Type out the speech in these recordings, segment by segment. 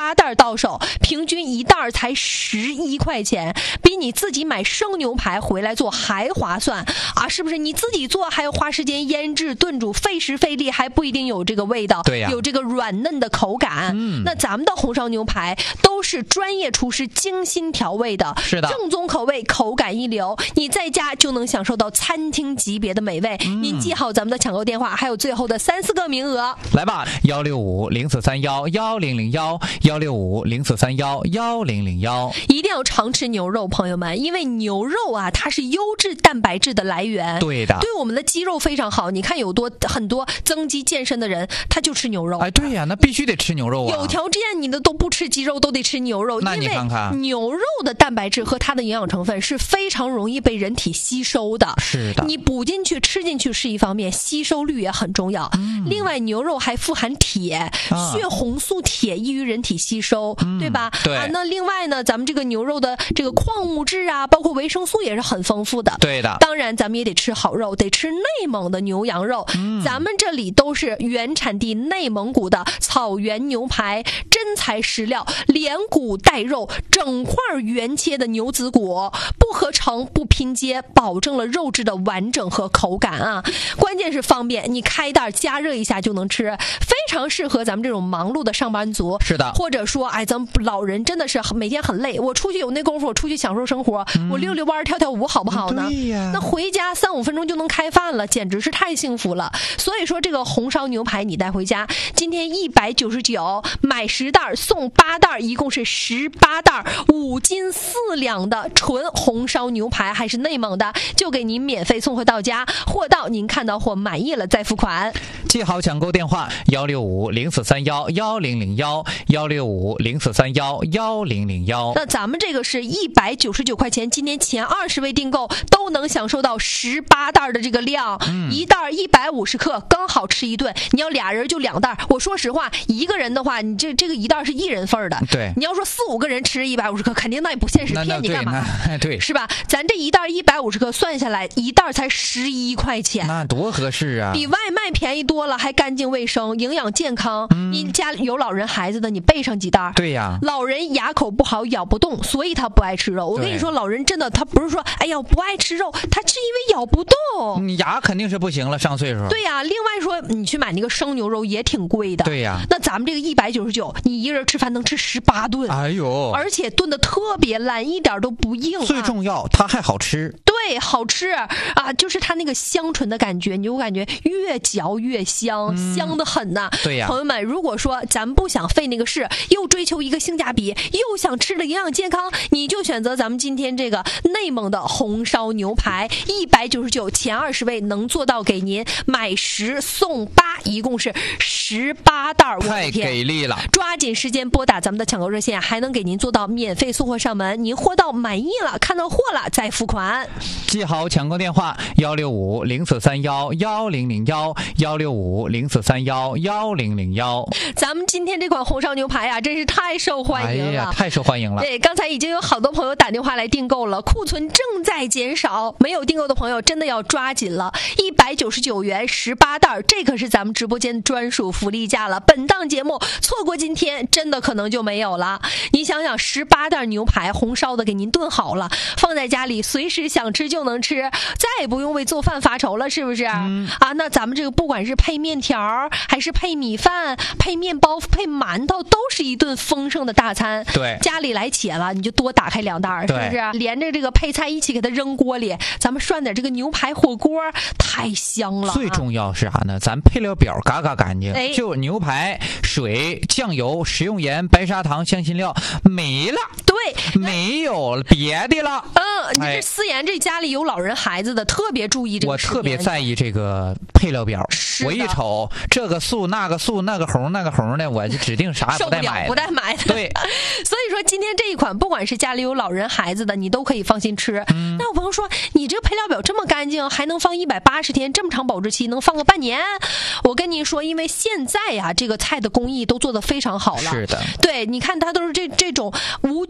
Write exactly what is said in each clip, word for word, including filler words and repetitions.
八袋到手，平均一袋才十一块钱，比你自己买生牛排回来做还划算啊！是不是？你自己做还要花时间腌制炖煮，费时费力，还不一定有这个味道， 对呀、啊， 有这个软嫩的口感。 嗯， 那咱们的红烧牛排都是专业厨师精心调味的， 是的， 正宗口味，口感一流，你在家就能享受到餐厅级别的美味。嗯、您记好咱们的抢购电话，还有最后的三四个名额， 来吧，幺六五零四三幺幺零零幺，幺六五零四三幺幺零零幺， 一定要常吃牛肉，朋友们，因为牛肉啊，它是优质蛋白质的来源， 对的， 对我们的肌肉非常好。你看有多很多增肌健身的人，他就吃牛肉。 哎，对呀，那必须得吃牛肉啊！ 有条件你的都不吃鸡肉，都得吃牛肉。 那你看看， 因为牛肉的蛋白质和它的营养成分是非常容易被人体吸收的。 是的， 你补进去、吃进去是一方面，吸收率也很重要。嗯、另外，牛肉还富含铁，啊、血红素铁易于人体吸收， 嗯、 对吧？ 对啊，那另外呢，咱们这个牛肉的这个矿物质啊，包括维生素也是很丰富的。 对的， 当然咱们也得吃好肉，得吃内蒙的牛羊肉。嗯、咱们这里都是原产地内蒙古的草原牛排，真材实料，连骨带肉，整块原切的牛子骨，不合成不拼接，保证了肉质的完整和口感啊！关键是方便，你开袋加热一下就能吃，非常适合咱们这种忙碌的上班族。 是的， 或者说，哎，咱们老人真的是每天很累，我出去有那功夫，我出去享受生活，嗯、我溜溜弯跳跳舞好不好呢？ 对呀， 那回家三五分钟就能开饭了，简直是太幸福了。所以说，这个红烧牛排你带回家，今天一百九十九，买十袋送八袋，一共是十八袋，五斤四两的纯红烧牛排，还是内蒙的，就给您免费送回到家。货到您看到货满意了再付款。 记好抢购电话：幺六五零四三幺幺零零幺，幺六五零四三幺幺零零幺。 那咱们这个是一百九十九块钱，今天前二十位订购都能享受到十八袋的这个量，嗯、一袋一百五十克，刚好吃一顿。你要俩人就两袋。我说实话，一个人的话，你这这个一袋是一人份的。 对， 你要说四五个人吃一百五十克，肯定那也不现实，骗你干嘛？ 对， 是吧？咱这一袋一百五十克算下来，一袋才十一块钱， 那多合适啊！ 比外卖便宜多了，还干净卫生，营养健康。嗯、你家里有老人孩子的，你备上几袋。 对呀， 老人牙口不好，咬不动，所以他不爱吃肉。我跟你说，老人真的他不是说哎呀不爱吃肉，他是因为咬不动。 你牙肯定是不行了，上岁数。 对呀，另外说你去买那个生牛肉也挺贵的。 对呀， 那咱们这个一百九十九，你一个人吃饭能吃十八顿。 哎呦， 而且炖的特别烂，一点都不硬、啊。 最重要，它还好吃。 对，好吃啊，就是它那个香醇的感觉，你就感觉越嚼越香，嗯、香的很呐、啊。 对呀， 朋友们，如果说咱不想费那个事，又追求一个性价比，又想吃的营养健康，你就选择咱们今天这个内蒙的红烧牛排，一百九十九，前二十位能做到给您买十送八，一共是十八袋。 太给力了！ 抓紧时间拨打咱们的抢购热线，还能给您做到免费送货上门。您货到满意了，看到货了再付款。 记好抢购电话：幺六五零四三幺幺零零幺，幺六五零四三幺幺零零幺。 咱们今天这款红烧牛排啊，真是太受欢迎了， 哎呀，太受欢迎了。 对，刚才已经有好多朋友打电话来订购了，库存正在减少，没有订购的朋友真的要抓紧了。一百九十九元十八袋，这可是咱们直播间专属福利价了。本档节目错过今天，真的可能就没有了。你想想，十八袋牛排红烧的给您炖好了，放在家里随时想吃就能吃，再也不用为做饭发愁了，是不是？嗯、啊，那咱们这个不管是配面条，还是配米饭、配面包、配馒头，都是一顿丰盛的大餐。 对， 家里来且了，你就多打开两袋，是不是？连着这个配菜一起给它扔锅里，咱们涮点这个牛排火锅，太香了、啊。 最重要是啥呢？咱配料表嘎嘎干净， 哎、 就牛排、水、酱油、食用盐、白砂糖、香辛料没了。 对， 没有了别的了。 嗯，你这思妍这家里有老人孩子的，特别注意这个。 我特别在意这个配料表，我一瞅这个素那个素那个红那个红的，我就指定啥也不带买的， 不带买的。 对， 所以说今天这一款，不管是家里有老人孩子的，你都可以放心吃。嗯、那有朋友说，你这个配料表这么干净，还能放一百八十天，这么长保质期，能放个半年？我跟您说，因为现在呀、啊，这个菜的工艺都做得非常好了。 是的， 对，你看它都是这这种无菌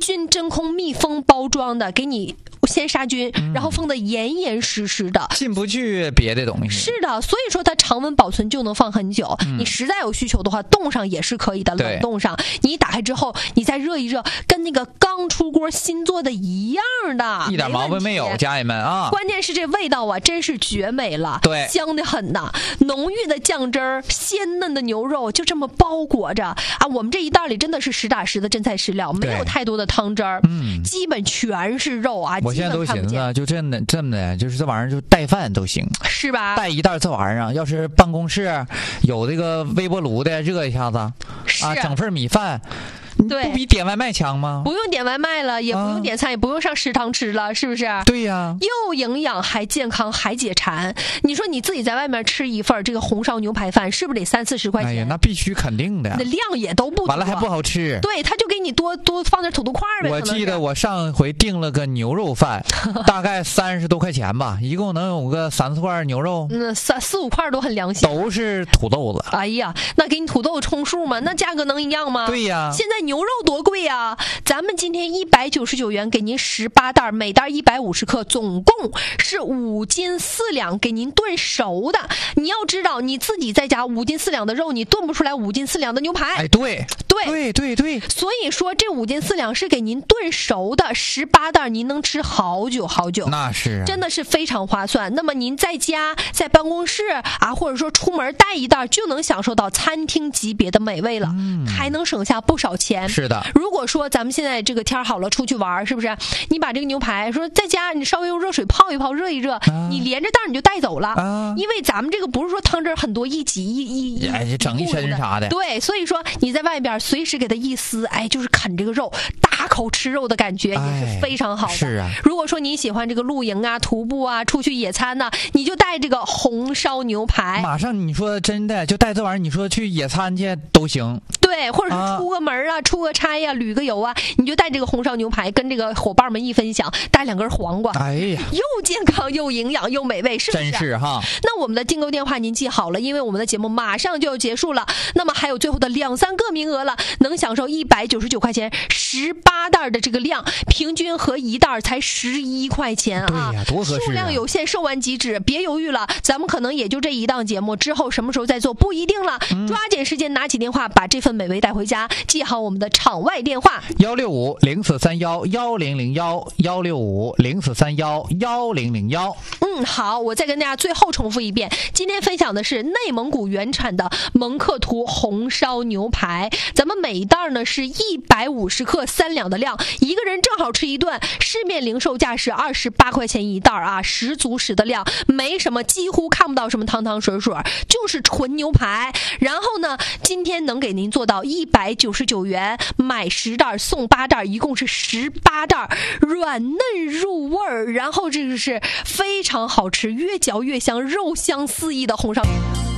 菌真空密封包装的，给你先杀菌， 嗯、 然后封得严严实实的， 进不去别的东西。 是的，所以说它常温保存就能放很久。嗯、你实在有需求的话，冻上也是可以的，冷冻上。你打开之后，你再热一热，跟那个刚出锅新做的一样的， 一点毛病没有，家人们啊！ 关键是这味道啊，真是绝美了， 对， 香得很呐，浓郁的酱汁儿，鲜嫩的牛肉，就这么包裹着啊。我们这一袋里真的是实打实的真材实料，没有太多的汤汁儿， 嗯， 基本全是肉啊。 我现在都寻思，就这么这么的，就是这玩意儿就带饭都行， 是吧？ 带一袋这玩意儿，要是办公室有这个微波炉的，热一下子啊，整份米饭。 对， 不比点外卖强吗？ 不用点外卖了，也不用点餐，啊、也不用上食堂吃了，是不是？ 对呀， 又营养还健康还解馋。你说你自己在外面吃一份这个红烧牛排饭，是不是得三四十块钱？ 哎呀，那必须肯定的。 那量也都不多， 完了还不好吃。 对，他就给你多多放点土豆块呗。 我记得我上回订了个牛肉饭，大概三十多块钱吧，一共能有个三四块牛肉。 嗯，三四五块都很良心。 都是土豆子。 哎呀，那给你土豆充数吗？那价格能一样吗？ 对呀。 现在牛肉多贵呀！咱们今天一百九十九元给您十八袋，每袋一百五十克，总共是五斤四两，给您炖熟的。你要知道，你自己在家五斤四两的肉，你炖不出来五斤四两的牛排。 哎，对对对对对。 所以说，这五斤四两是给您炖熟的，十八袋您能吃好久好久。 那是、啊， 真的是非常划算。那么您在家、在办公室啊，或者说出门带一袋，就能享受到餐厅级别的美味了，嗯、还能省下不少钱。 是的。 如果说咱们现在这个天好了，出去玩，是不是？你把这个牛排说在家，你稍微用热水泡一泡，热一热，啊、你连着袋你就带走了。啊、因为咱们这个不是说汤汁很多一挤一一一整一身啥的。 对，所以说你在外边随时给它一撕，哎，就是啃这个肉，大口吃肉的感觉也是非常好的。 哎、是啊。 如果说你喜欢这个露营啊、徒步啊、出去野餐呢，你就带这个红烧牛排。 马上你说真的就带这玩意儿，你说去野餐去都行。 对，或者是出个门啊、啊出个差呀、啊、旅个游啊，你就带这个红烧牛排，跟这个伙伴们一分享，带两根黄瓜， 哎呀， 又健康又营养又美味，是不是？ 真是哈。 那我们的订购电话您记好了，因为我们的节目马上就要结束了，那么还有最后的两三个名额了，能享受一百九十九块钱十八袋的这个量，平均合一袋才十一块钱啊！ 对呀，多合适啊！ 数量有限，售完即止，别犹豫了，咱们可能也就这一档节目，之后什么时候再做不一定了，嗯、抓紧时间拿起电话，把这份美味带回家。记好我们的场外电话： 幺六五零四三幺幺零零幺幺六五零四三幺幺零零幺。 嗯，好，我再跟大家最后重复一遍，今天分享的是内蒙古原产的蒙克图红烧牛排，咱们每一袋呢是一百五十克，三两的量，一个人正好吃一顿，市面零售价是二十八块钱一袋啊，十足十的量，没什么，几乎看不到什么汤汤水水，就是纯牛排。然后呢，今天能给您做到一百九十九元，买十袋送八袋，一共是十八袋，软嫩入味儿，然后这个是非常好吃，越嚼越香，肉香四溢的红烧。